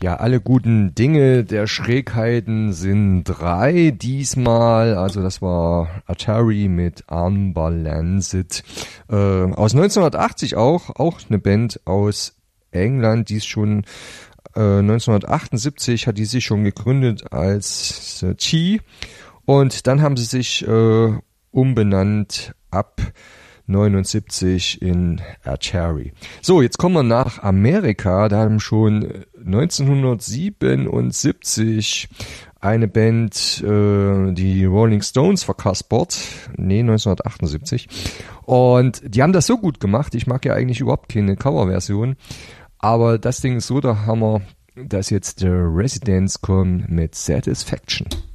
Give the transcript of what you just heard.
Ja, alle guten Dinge der Schrägheiten sind 3 diesmal. Also das war Atari mit Unbalanced. Aus 1980 auch eine Band aus England, die ist schon 1978 hat die sich schon gegründet als T. Und dann haben sie sich umbenannt ab 79 in Atari. So, jetzt kommen wir nach Amerika. Da haben schon 1977 eine Band die Rolling Stones verkaspert. Nee, 1978. Und die haben das so gut gemacht. Ich mag ja eigentlich überhaupt keine Coverversion. Aber das Ding ist so der Hammer, dass jetzt The Residents kommen mit Satisfaction.